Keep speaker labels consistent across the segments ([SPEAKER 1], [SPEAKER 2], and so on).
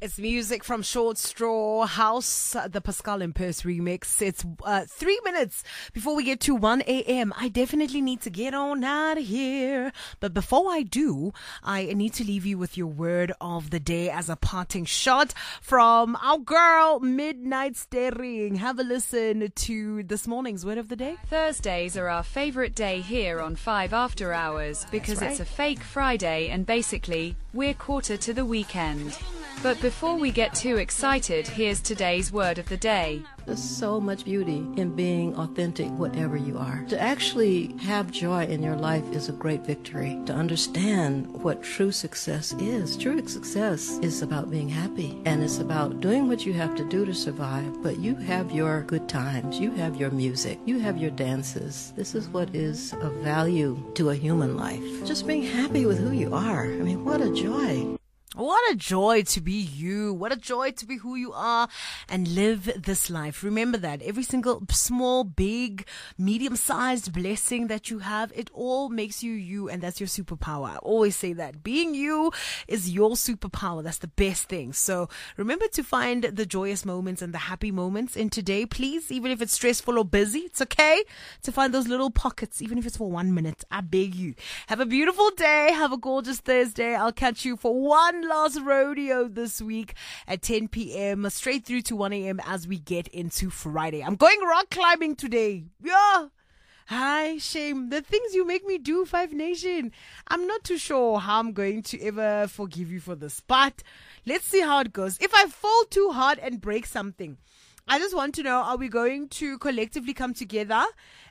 [SPEAKER 1] It's music from Short Straw House, the Pascal and Purse remix. It's 3 minutes before we get to 1 a.m. I definitely need to get on out of here. But before I do, I need to leave you with your word of the day as a parting shot from our girl, Midnight Staring. Have a listen to this morning's word of the day.
[SPEAKER 2] Thursdays are our favorite day here on 5 After Hours because it's a fake Friday and basically we're quarter to the weekend. But before we get too excited, here's today's word of the day.
[SPEAKER 3] There's so much beauty in being authentic, whatever you are. To actually have joy in your life is a great victory. To understand what true success is. True success is about being happy, and it's about doing what you have to do to survive. But you have your good times, you have your music, you have your dances. This is what is of value to a human life. Just being happy with who you are. I mean, what a joy.
[SPEAKER 1] What a joy to be you. What a joy to be who you are and live this life. Remember that every single small, big, medium-sized blessing that you have, it all makes you you, and that's your superpower. I always say that. Being you is your superpower. That's the best thing. So remember to find the joyous moments and the happy moments in today, please. Even if it's stressful or busy, it's okay to find those little pockets, even if it's for 1 minute. I beg you. Have a beautiful day. Have a gorgeous Thursday. I'll catch you for one last rodeo this week at 10 p.m. straight through to 1 a.m. as we get into Friday. I'm going rock climbing today. Yeah. Hi, shame. The things you make me do, Five Nation. I'm not too sure how I'm going to ever forgive you for this, but let's see how it goes. If I fall too hard and break something, I just want to know, are we going to collectively come together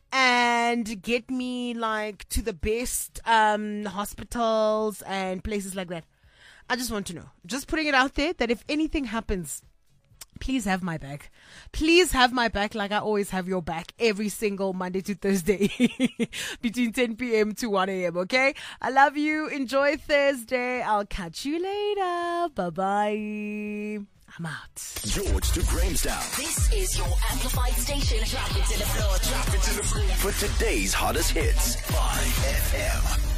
[SPEAKER 1] and get me like to the best hospitals and places like that? I just want to know. Just putting it out there that if anything happens, please have my back. Please have my back like I always have your back every single Monday to Thursday between 10 p.m. to 1 a.m. Okay? I love you. Enjoy Thursday. I'll catch you later. Bye-bye. I'm out.
[SPEAKER 4] George to Grahamstown.
[SPEAKER 5] This is your amplified station. Drop it to the floor.
[SPEAKER 4] Drop it to the floor. For today's hottest hits. 5 FM.